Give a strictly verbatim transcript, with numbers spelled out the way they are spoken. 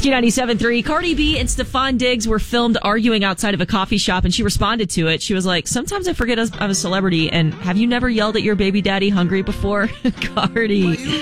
Q ninety-seven point three. Cardi B and Stefon Diggs were filmed arguing outside of a coffee shop, and she responded to it. She was like, sometimes I forget I'm a celebrity, and have you never yelled at your baby daddy hungry before? Cardi.